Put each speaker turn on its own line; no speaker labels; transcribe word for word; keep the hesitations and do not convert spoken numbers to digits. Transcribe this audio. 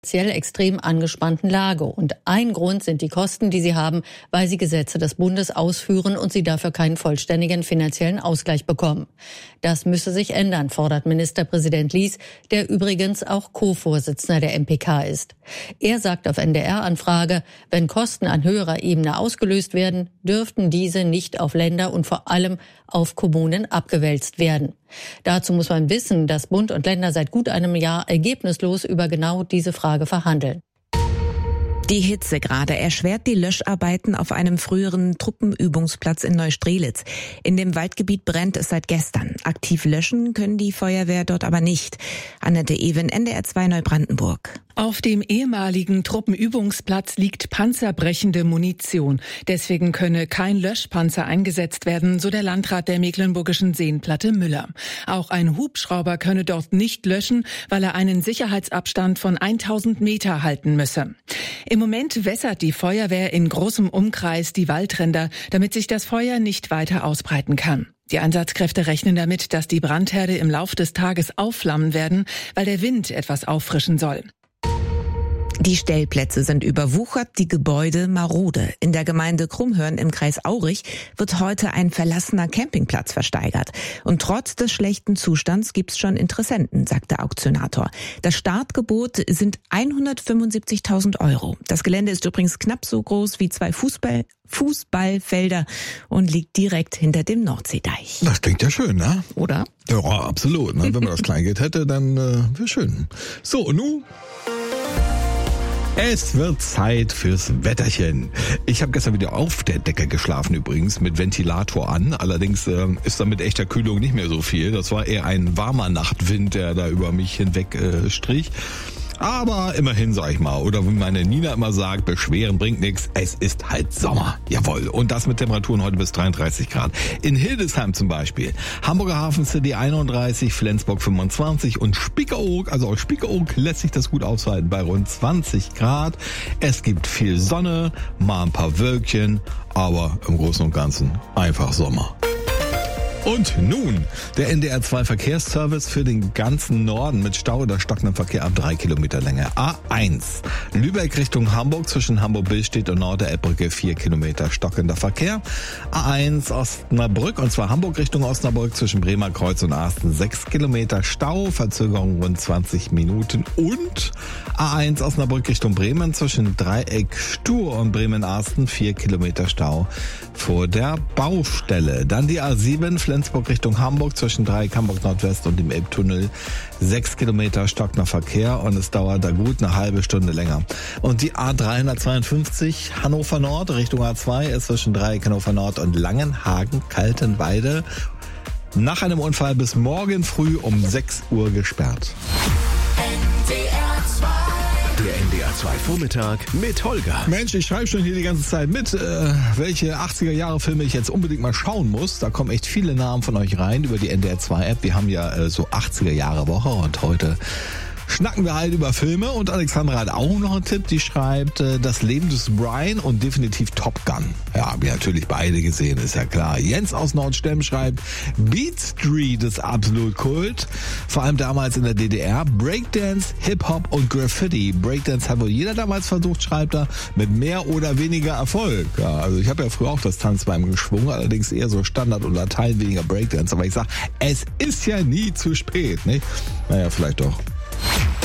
finanziell extrem angespannten Lage. Und ein Grund sind die Kosten, die sie haben, weil sie Gesetze des Bundes ausführen und sie dafür keinen vollständigen finanziellen Ausgleich bekommen. Das müsse sich ändern, fordert Ministerpräsident Lies, der übrigens auch Co-Vorsitzender der M P K ist. Er sagt auf N D R-Anfrage, wenn Kosten an höherer Ebene ausgelöst werden, dürften diese nicht auf Länder und vor allem auf Kommunen abgewälzt werden. Dazu muss man wissen, dass Bund und Länder seit gut einem Jahr ergebnislos über genau diese Frage verhandeln.
Die Hitze gerade erschwert die Löscharbeiten auf einem früheren Truppenübungsplatz in Neustrelitz. In dem Waldgebiet brennt es seit gestern. Aktiv löschen können die Feuerwehr dort aber nicht. Annette Ewen, N D R zwei Neubrandenburg.
Auf dem ehemaligen Truppenübungsplatz liegt panzerbrechende Munition. Deswegen könne kein Löschpanzer eingesetzt werden, so der Landrat der Mecklenburgischen Seenplatte Müller. Auch ein Hubschrauber könne dort nicht löschen, weil er einen Sicherheitsabstand von tausend Meter halten müsse. Im Moment wässert die Feuerwehr in großem Umkreis die Waldränder, damit sich das Feuer nicht weiter ausbreiten kann. Die Einsatzkräfte rechnen damit, dass die Brandherde im Lauf des Tages aufflammen werden, weil der Wind etwas auffrischen soll.
Die Stellplätze sind überwuchert, die Gebäude marode. In der Gemeinde Krummhörn im Kreis Aurich wird heute ein verlassener Campingplatz versteigert. Und trotz des schlechten Zustands gibt's schon Interessenten, sagt der Auktionator. Das Startgebot sind hundertfünfundsiebzigtausend Euro. Das Gelände ist übrigens knapp so groß wie zwei Fußball Fußballfelder und liegt direkt hinter dem Nordseedeich.
Das klingt ja schön, ne?
Oder?
Ja, absolut. Ne? Wenn man das Kleingeld hätte, dann äh, wäre schön. So, und nun? Es wird Zeit fürs Wetterchen. Ich habe gestern wieder auf der Decke geschlafen übrigens, mit Ventilator an. Allerdings äh, ist da mit echter Kühlung nicht mehr so viel. Das war eher ein warmer Nachtwind, der da über mich hinweg äh, strich. Aber immerhin, sag ich mal, oder wie meine Nina immer sagt, beschweren bringt nichts. Es ist halt Sommer. Jawohl. Und das mit Temperaturen heute bis dreiunddreißig Grad. In Hildesheim zum Beispiel. Hamburger Hafen City einunddreißig, Flensburg fünfundzwanzig und Spiekeroog, also aus Spiekeroog lässt sich das gut aushalten bei rund zwanzig Grad. Es gibt viel Sonne, mal ein paar Wölkchen, aber im Großen und Ganzen einfach Sommer. Und nun der N D R zwei Verkehrsservice für den ganzen Norden mit Stau oder stockendem Verkehr ab drei Kilometer Länge. A eins, Lübeck Richtung Hamburg zwischen Hamburg-Billstedt und Nord-der-Elbbrücke vier Kilometer stockender Verkehr. A eins Osnabrück und zwar Hamburg Richtung Osnabrück zwischen Bremer Kreuz und Asten sechs Kilometer Stau, Verzögerung rund zwanzig Minuten. Und A eins Osnabrück Richtung Bremen zwischen Dreieck Stur und Bremen-Asten vier Kilometer Stau vor der Baustelle. Dann die A sieben Flensburg Richtung Hamburg zwischen Dreieck Hamburg Nordwest und dem Elbtunnel sechs Kilometer stockender Verkehr und es dauert da gut eine halbe Stunde länger. Und die A dreihundertzweiundfünfzig Hannover Nord Richtung A zwei ist zwischen Dreieck Hannover Nord und Langenhagen-Kaltenweide nach einem Unfall bis morgen früh um sechs Uhr gesperrt.
Der N D R zwei Vormittag mit Holger.
Mensch, ich schreibe schon hier die ganze Zeit mit, äh, welche achtziger-Jahre-Filme ich jetzt unbedingt mal schauen muss. Da kommen echt viele Namen von euch rein über die N D R zwei App. Wir haben ja äh, so achtziger-Jahre-Woche und heute schnacken wir halt über Filme und Alexandra hat auch noch einen Tipp, die schreibt äh, Das Leben des Brian und definitiv Top Gun. Ja, haben wir natürlich beide gesehen, ist ja klar. Jens aus Nordstemm schreibt Beat Street ist absolut Kult, vor allem damals in der D D R. Breakdance, Hip-Hop und Graffiti. Breakdance hat wohl jeder damals versucht, schreibt er, mit mehr oder weniger Erfolg. Ja, also ich habe ja früher auch das Tanzbein geschwungen, allerdings eher so Standard und Latein, weniger Breakdance. Aber ich sag, es ist ja nie zu spät, nicht? Naja, vielleicht doch.